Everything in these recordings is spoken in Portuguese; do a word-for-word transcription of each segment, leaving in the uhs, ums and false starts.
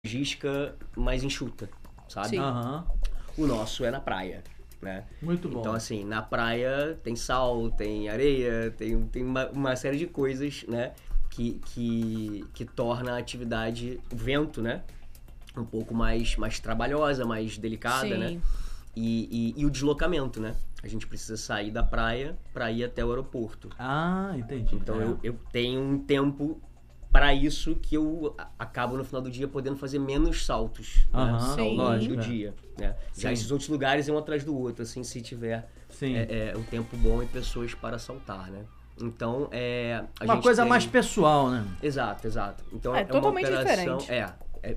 logística mais enxuta, sabe? Uhum. O nosso é na praia, né? Muito bom. Então, assim, na praia tem sal, tem areia, tem, tem uma, uma série de coisas, né? Que, que, que torna a atividade, o vento, né? Um pouco mais, mais trabalhosa, mais delicada, Sim. né? E, e, e o deslocamento, né? A gente precisa sair da praia para ir até o aeroporto. Ah, entendi. Então, é. eu, eu tenho um tempo para isso que eu acabo no final do dia podendo fazer menos saltos, Aham, né? Sim. Ao longo lógico, do é. dia, né? Já Sim. esses outros lugares é um atrás do outro, assim, se tiver Sim. é, é, um tempo bom e pessoas para saltar, né? Então, é... a Uma gente coisa tem... mais pessoal, né? Exato, exato. Então, É é, uma totalmente operação... diferente. É, é...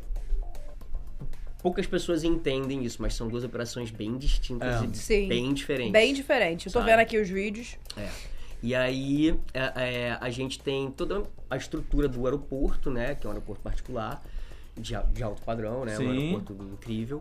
Poucas pessoas entendem isso, mas são duas operações bem distintas É. e Sim. bem diferentes. Bem diferente. Eu tô Sabe? vendo aqui os vídeos. É. E aí, é, é, a gente tem toda a estrutura do aeroporto, né? Que é um aeroporto particular, de, de alto padrão, né? Sim. Um aeroporto incrível.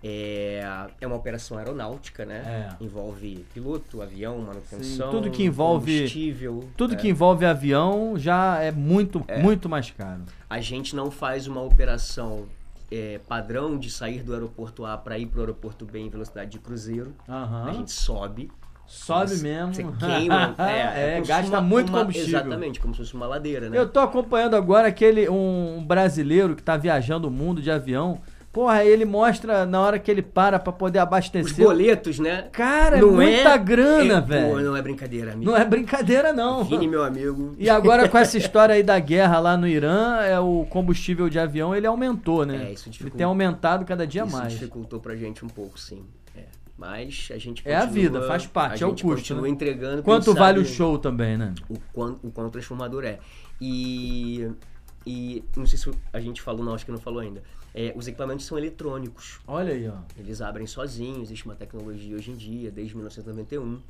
É, é uma operação aeronáutica, né? É. Envolve piloto, avião, manutenção, Sim, tudo que envolve- combustível. Tudo é. que envolve avião já é muito, É. muito mais caro. A gente não faz uma operação é, padrão de sair do aeroporto A para ir para o aeroporto B em velocidade de cruzeiro. Aham. A gente sobe. Sobe Você- mesmo. Você queima. É, É, como se gasta fosse uma- muito uma- combustível. Exatamente, como se fosse uma ladeira, né? Eu tô acompanhando agora aquele um brasileiro que tá viajando o mundo de avião. Porra, ele mostra na hora que ele para pra poder Os abastecer. boletos, né? Cara, é Não muita é- grana, é, velho. pô, não é brincadeira, amigo. Não é brincadeira, não. Vini, meu amigo. E agora com essa história aí da guerra lá no Irã, é, o combustível de avião, ele aumentou, né? É, isso Ele dificulta. tem aumentado cada dia Isso mais. dificultou pra gente um pouco, sim. É. Mas a gente É a continua- vida, faz parte, a é o gente custo, continua né? entregando. Quanto quem vale o sabe show também, né? O quão, o quão transformador é. E... E não sei se a gente falou, não, acho que não falou ainda. É, os equipamentos são eletrônicos. Olha aí, ó. Eles abrem sozinhos, existe uma tecnologia hoje em dia, desde mil novecentos e noventa e um,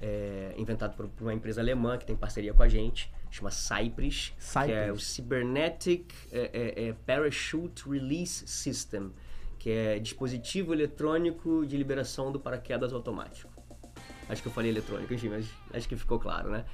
é, inventado por, por uma empresa alemã que tem parceria com a gente, chama Cypress, Cypress. que é o Cybernetic é, é, é Parachute Release System, que é dispositivo eletrônico de liberação do paraquedas automático. Acho que eu falei eletrônico, enfim, mas acho que ficou claro, né?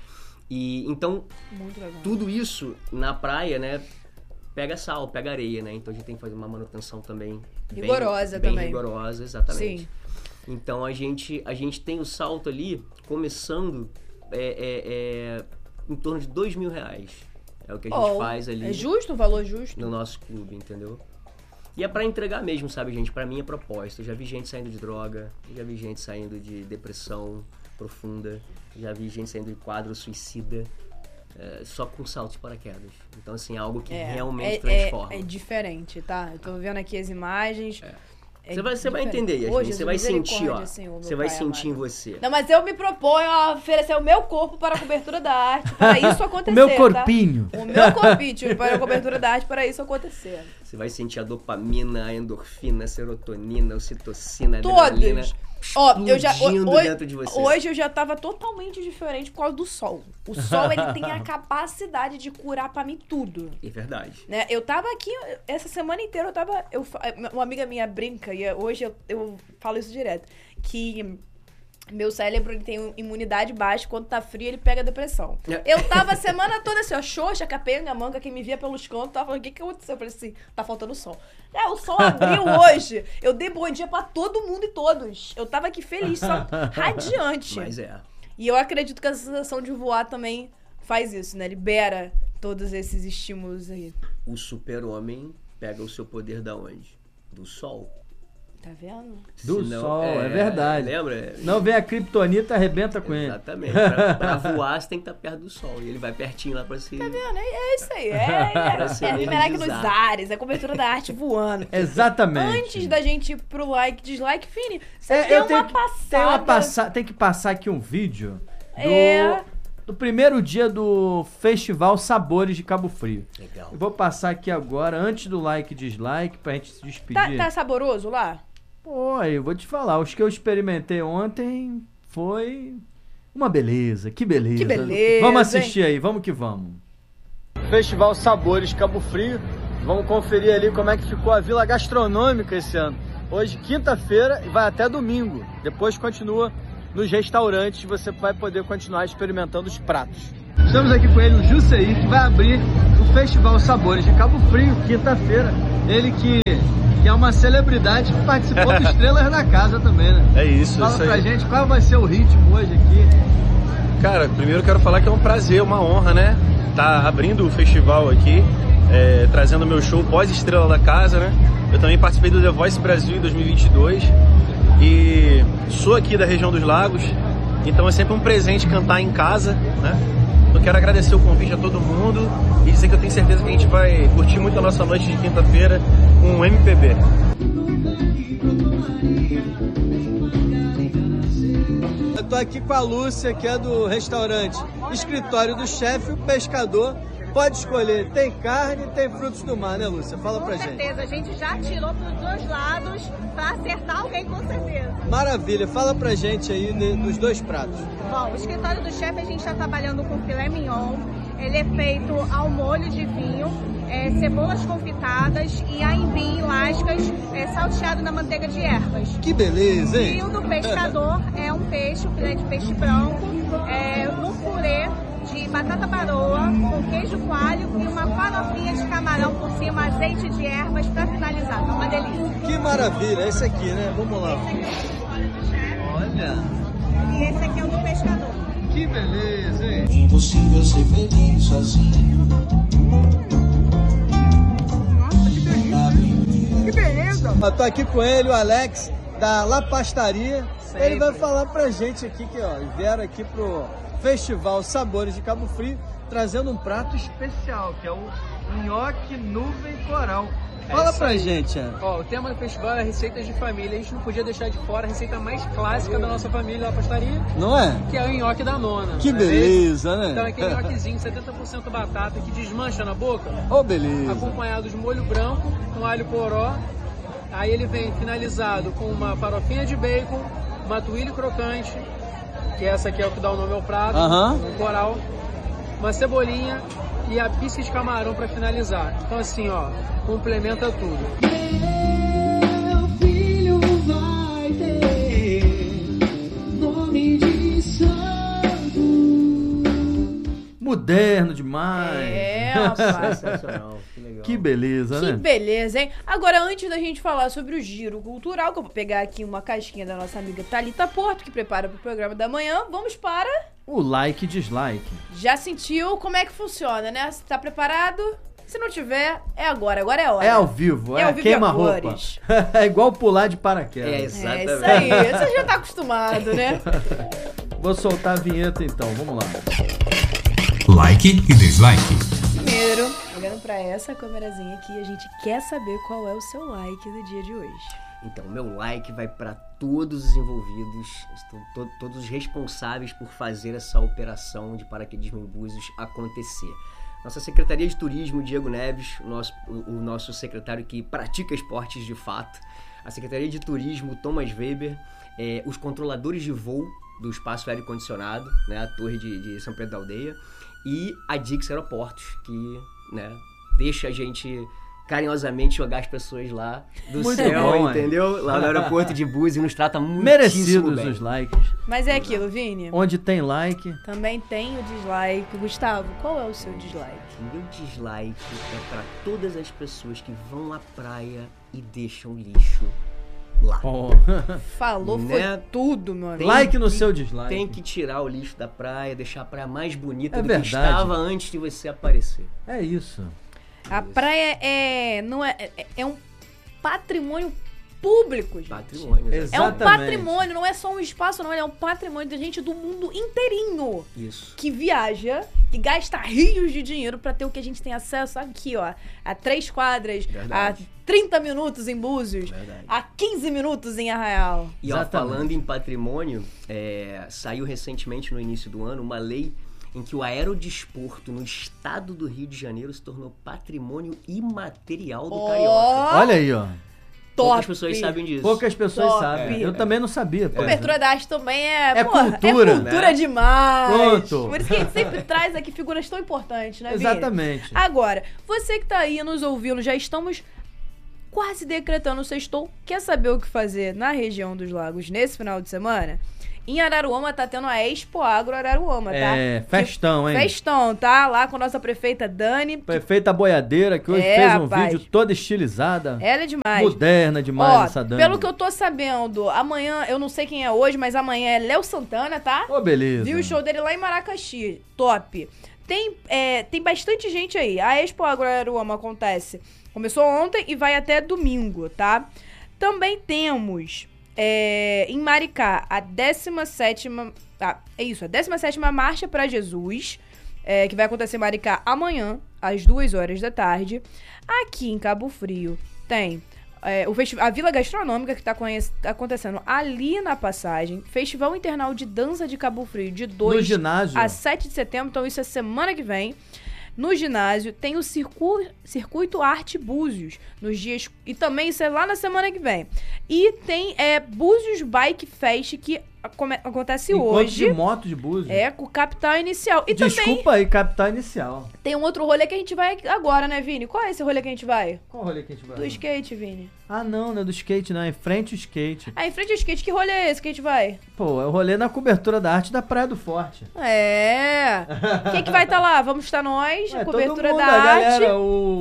E então, Muito legal. tudo isso na praia, né? Pega sal, pega areia, né? Então a gente tem que fazer uma manutenção também bem- Rigorosa bem também. rigorosa, exatamente. Sim. Então a gente, a gente tem o salto ali começando é, é, é, em torno de dois mil reais. É o que a gente Oh, faz ali É justo, um valor justo. no nosso clube, entendeu? E é pra entregar mesmo, sabe, gente? Pra mim é proposta. Eu já vi gente saindo de droga, já vi gente saindo de depressão profunda, já vi gente saindo de quadro suicida, é, só com salto de paraquedas. Então, assim, é algo que É, realmente é, transforma. É, é diferente, tá? Eu tô vendo aqui as imagens. É Você vai, você vai diferente. entender, Ô, Yasmin, Jesus, você vai sentir, ó. misericórdia, Senhor, meu Você vai Pai sentir em amado. você. Não, mas eu me proponho a oferecer o meu corpo para a cobertura da arte, para isso acontecer, O meu tá? corpinho. O meu corpinho para a cobertura da arte, para isso acontecer. Você vai sentir a dopamina, a endorfina, a serotonina, a ocitocina, a adrenalina Todos. Ó, eu já, explodindo hoje, dentro de você. hoje eu já tava totalmente diferente por causa do sol. O sol, ele tem a capacidade de curar pra mim tudo. É verdade. Né? Eu tava aqui, essa semana inteira eu tava... Eu, uma amiga minha brinca, e hoje eu, eu falo isso direto, que meu cérebro ele tem imunidade baixa, quando tá frio ele pega depressão. Eu tava a semana toda assim, ó, xoxa, capenga, manga, quem me via pelos cantos, tava falando, o que que aconteceu? Eu falei assim, tá faltando sol. É, o sol abriu hoje, eu dei bom dia pra todo mundo e todos. Eu tava aqui feliz, só radiante. Mas é. E eu acredito que a sensação de voar também faz isso, né? Libera todos esses estímulos aí. O super-homem pega o seu poder da onde? Do sol. Tá vendo? Do Senão- sol, é verdade. Lembra? Não vem a Kryptonita, arrebenta com ele. Exatamente. Pra, pra voar, você tem que estar perto do sol. E ele vai pertinho lá pra se... Tá vendo? É, é isso aí. É, é, Pra se é, é Merak nos energizar. ares, é cobertura da arte voando. Exatamente. Antes da gente ir pro like, dislike, Fini, você É, tem eu uma tenho que, passada. tenho uma passa, tem que passar aqui um vídeo do, É. do primeiro dia do Festival Sabores de Cabo Frio. Legal. Eu vou passar aqui agora, antes do like e dislike, pra gente se Tá, despedir. tá saboroso lá? Pô, eu vou te falar, os que eu experimentei ontem foi uma beleza, que beleza. Que beleza, Vamos assistir aí, vamos que vamos. Festival Sabores Cabo Frio, vamos conferir ali como é que ficou a Vila Gastronômica esse ano. Hoje, quinta-feira, e vai até domingo. Depois continua nos restaurantes, você vai poder continuar experimentando os pratos. Estamos aqui com ele, o Jusceí, que vai abrir o Festival Sabores de Cabo Frio, quinta-feira. Ele que, que é uma celebridade que participou do Estrelas da Casa também, né? É isso, Fala isso pra aí. gente qual vai ser o ritmo hoje aqui. Cara, primeiro eu quero falar que é um prazer, uma honra, né? Tá abrindo o festival aqui, é, trazendo meu show pós-Estrela da Casa, né? Eu também participei do The Voice Brasil em dois mil e vinte e dois e sou aqui da região dos Lagos, então é sempre um presente cantar em casa, né? Eu quero agradecer o convite a todo mundo e dizer que eu tenho certeza que a gente vai curtir muito a nossa noite de quinta-feira com o M P B. Eu tô aqui com a Lúcia, que é do restaurante Escritório do Chefe, o Pescador. Pode escolher, tem carne e tem frutos do mar, né, Lúcia? Fala pra gente. Com certeza, a gente já tirou pros dois lados pra acertar alguém, com certeza. Maravilha, fala pra gente aí de, dos dois pratos. Bom, o Escritório do Chefe a gente está trabalhando com filé mignon, ele é feito ao molho de vinho, é, cebolas confitadas e aipim em lascas, é, salteado na manteiga de ervas. Que beleza, hein? E o do Pescador é um peixe, um filé de peixe branco, é, um purê de batata baroa, com queijo coalho e uma farofinha de camarão por cima, azeite de ervas para finalizar. Tá uma delícia. Que maravilha, esse aqui, né? Vamos lá. Olha, E esse aqui é o do Pescador. que beleza, hein? Impossível ser feliz sozinho. Que beleza! Eu tô aqui com ele, o Alex, da La Pastaria. Sempre. Ele vai falar pra gente aqui, que ó, vieram aqui pro Festival Sabores de Cabo Frio, trazendo um prato especial, que é o nhoque nuvem coral. Fala isso pra aí. gente, Ana. Ó, o tema do festival é receitas de família. A gente não podia deixar de fora a receita mais clássica da nossa família, da pastaria, Não é? que é o nhoque da nona. Que não é beleza, mesmo? Então é né? aquele nhoquezinho, setenta por cento batata, que desmancha na boca, Ô, beleza. acompanhado de molho branco, com alho poró. Aí ele vem finalizado com uma farofinha de bacon, uma tuile crocante, que essa aqui é o que dá o nome ao prato, Aham. um coral, uma cebolinha e a pizza de camarão para finalizar. Então assim, ó, complementa tudo. Meu filho vai ter nome de santo. Moderno demais. É, rapaz. Sensacional, que legal. Que beleza, Que né? beleza, hein? Agora, antes da gente falar sobre o giro cultural, que eu vou pegar aqui uma casquinha da nossa amiga Thalita Porto, que prepara pro programa da manhã, vamos para... O like e dislike. Já sentiu como é que funciona, né? Você tá preparado? Se não tiver, é agora. Agora é a hora. É ao vivo, É é, ao vivo e a queima-roupa. cores. É igual pular de paraquedas. É, É exatamente. isso aí. Você já tá acostumado, né? Vou soltar a vinheta então, vamos lá. Like e dislike. Primeiro, olhando pra essa câmerazinha aqui, a gente quer saber qual é o seu like do dia de hoje. Então, meu like vai para todos os envolvidos, estão to- todos os responsáveis por fazer essa operação de paraquedismo em Búzios acontecer. Nossa Secretaria de Turismo, Diego Neves, o nosso, o, o nosso secretário que pratica esportes de fato, a Secretaria de Turismo, Thomas Weber, eh, os controladores de voo do Espaço Aéreo Condicionado, né, a Torre de, de São Pedro da Aldeia, e a Dix Aeroportos, que, né, deixa a gente carinhosamente jogar as pessoas lá do Muito céu, bom, entendeu? Lá no aeroporto de Búzios, nos trata muitíssimo Merecidos bem. os likes. Mas é aquilo, Vini. Onde tem like, Também tem o dislike. Gustavo, qual é o seu dislike? O meu dislike é para todas as pessoas que vão à praia e deixam lixo lá. ó, Falou, Né? foi tudo, meu amigo. Tem like no que- seu dislike. Tem que tirar o lixo da praia, deixar a praia mais bonita É do verdade. que estava antes de você aparecer. É isso. A praia é, não é, é, é um patrimônio público, gente. Patrimônio. É um Exatamente. patrimônio, não é só um espaço, não. Ele é um patrimônio da gente do mundo inteirinho. Isso. Que viaja, que gasta rios de dinheiro pra ter o que a gente tem acesso aqui, ó. A três quadras, Verdade. a trinta minutos em Búzios, Verdade. a quinze minutos em Arraial. E ó, Exatamente. falando em patrimônio, é, saiu recentemente no início do ano uma lei em que o aerodesporto no estado do Rio de Janeiro se tornou patrimônio imaterial do Ó, carioca. Olha aí, ó. Poucas top. pessoas sabem disso. Poucas pessoas Top. sabem. Eu também não sabia. por Cobertura da arte também é, É porra, cultura, é cultura né? demais. Pronto. Por isso que a gente sempre traz aqui figuras tão importantes, né, Vini? Exatamente. Agora, você que tá aí nos ouvindo, já estamos quase decretando o sextou. Quer saber o que fazer na região dos lagos nesse final de semana? Em Araruama tá tendo a Expo Agro Araruama, tá? É, festão, hein? Festão, tá? Lá com a nossa prefeita Dani. Prefeita boiadeira, que hoje É, fez um rapaz. vídeo toda estilizada. Ela é demais. Moderna demais Ó, essa Dani. pelo que eu tô sabendo, amanhã, eu não sei quem é hoje, mas amanhã é Léo Santana, tá? Ô, beleza. Viu o show dele lá em Maracaxi. Top. Tem, é, tem bastante gente aí. A Expo Agro Araruama acontece. Começou ontem e vai até domingo, tá? Também temos é, em Maricá a décima sétima... Ah, é isso, a décima sétima Marcha para Jesus, é, que vai acontecer em Maricá amanhã, às duas horas da tarde. Aqui em Cabo Frio tem é, o festi- a Vila Gastronômica, que está acontecendo ali na Passagem. Festival Internal de Dança de Cabo Frio, de dois No ginásio. a sete de setembro. Então isso é semana que vem. No ginásio tem o Circu- Circuito Arte Búzios, nos dias... E também isso é lá na semana que vem. E tem é, Búzios Bike Fest, que acome- acontece Encontro hoje. de moto de Búzios. É, com o Capital Inicial. E também Desculpa aí, capital inicial. tem um outro rolê que a gente vai agora, né, Vini? Qual é esse rolê que a gente vai? Qual rolê que a gente vai? Do skate, Vini. Ah, não, não é do skate, não. É em frente ao skate. Ah, em frente ao skate, que rolê é esse que a gente vai? Pô, é o rolê na cobertura da arte da Praia do Forte. É. Quem que vai estar lá? Vamos estar nós, Ué, a todo cobertura mundo, da a arte. galera,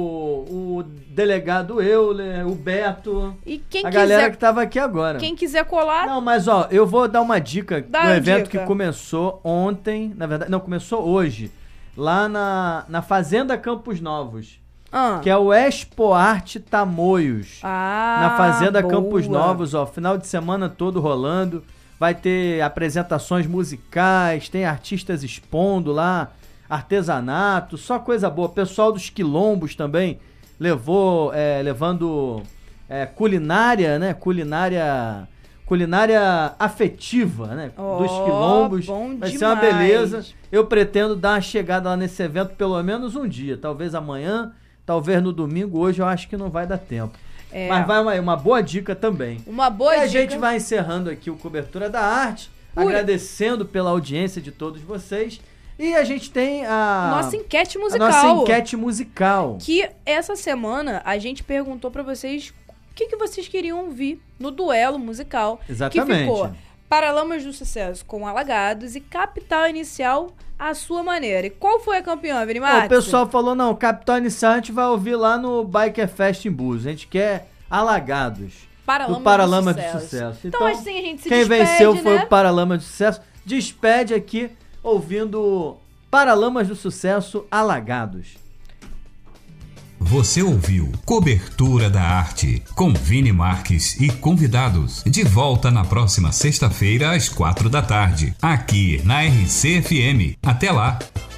o, o delegado Euler, o Beto, E quem a galera quiser, que tava aqui agora. quem quiser colar, Não, mas ó, eu vou dar uma dica Dá do uma evento dica. que começou ontem, na verdade, não, começou hoje, lá na, na Fazenda Campos Novos, ah. que é o Expo Arte Tamoios. Ah, na Fazenda boa. Campos Novos, ó, final de semana todo rolando. Vai ter apresentações musicais, tem artistas expondo lá, artesanato, só coisa boa. Pessoal dos quilombos também levou, é, levando é, culinária, né? Culinária, culinária afetiva, né? Ó, dos quilombos. bom Vai ser uma demais. beleza. Eu pretendo dar uma chegada lá nesse evento pelo menos um dia, talvez amanhã, talvez no domingo. Hoje eu acho que não vai dar tempo. É. Mas vai uma, uma boa dica também. Uma boa e a dica. gente vai encerrando aqui o Cobertura da Arte, Ui. agradecendo pela audiência de todos vocês. E a gente tem a Nossa enquete a musical. nossa enquete musical. Que essa semana a gente perguntou pra vocês o que, que vocês queriam ouvir no duelo musical. Exatamente. Que ficou Paralamas do Sucesso com Alagados e Capital Inicial à sua maneira. E qual foi a campeã, Vini Ó, Marques? o pessoal falou, não, Capital Inicial a gente vai ouvir lá no Biker Fest em Búzios. A gente quer Alagados. Paralamas do Paralamas do do Sucesso. Sucesso. Então, assim, a gente se quem despede, venceu foi né? o Paralamas do Sucesso. Despede aqui ouvindo Paralamas do Sucesso Alagados. Você ouviu Cobertura da Arte com Vini Marques e convidados. De volta na próxima sexta-feira às quatro da tarde, aqui na R C F M. Até lá!